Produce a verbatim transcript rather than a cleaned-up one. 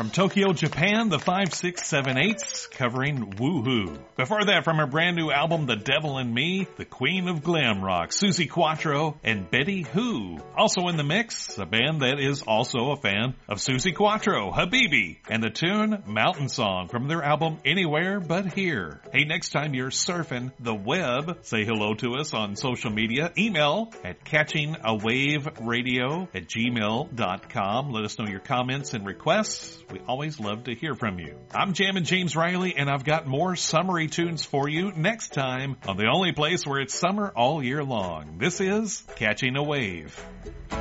From Tokyo, Japan, the five six seven eights covering Woohoo. Before that, from her brand new album, The Devil in Me, the queen of glam rock, Suzi Quatro, and Betty Who. Also in the mix, a band that is also a fan of Suzi Quatro, Habibi, and the tune Mountain Song from their album Anywhere But Here. Hey, next time you're surfing the web, say hello to us on social media. Email at catchingawaveradio at gmail dot com. Let us know your comments and requests. We always love to hear from you. I'm Jammin' James Riley, and I've got more summery tunes for you next time on the only place where it's summer all year long. This is Catching a Wave.